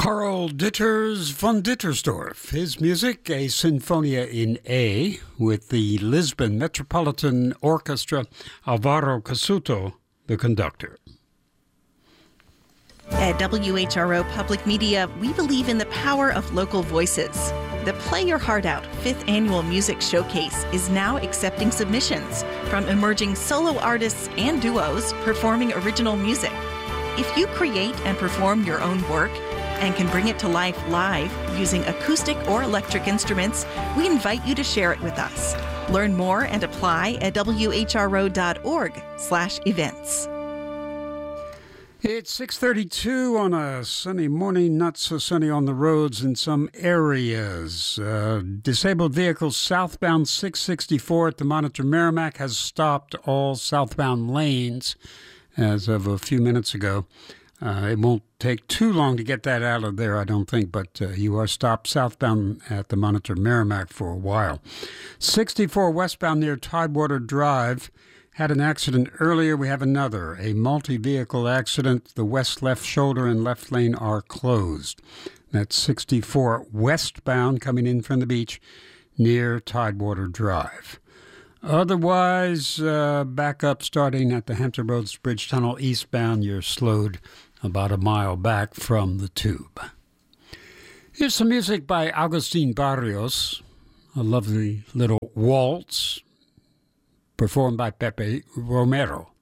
Karl Ditters von Dittersdorf. His music, a Sinfonia in A, with the Lisbon Metropolitan Orchestra, Alvaro Cassuto, the conductor. At WHRO Public Media, we believe in the power of local voices. The Play Your Heart Out 5th Annual Music Showcase is now accepting submissions from emerging solo artists and duos performing original music. If you create and perform your own work and can bring it to life live using acoustic or electric instruments, we invite you to share it with us. Learn more and apply at whro.org/events. It's 6:32 on a sunny morning, not so sunny on the roads in some areas. Disabled vehicles southbound 664 at the Monitor Merrimack has stopped all southbound lanes as of a few minutes ago. It won't take too long to get that out of there, I don't think, but you are stopped southbound at the Monitor Merrimack for a while. 64 westbound near Tidewater Drive had an accident earlier. We have another, a multi-vehicle accident. The west left shoulder and left lane are closed. That's 64 westbound coming in from the beach near Tidewater Drive. Otherwise, back up starting at the Hampton Roads Bridge Tunnel eastbound. You're slowed about a mile back from the tube. Here's some music by Agustin Barrios, a lovely little waltz performed by Pepe Romero.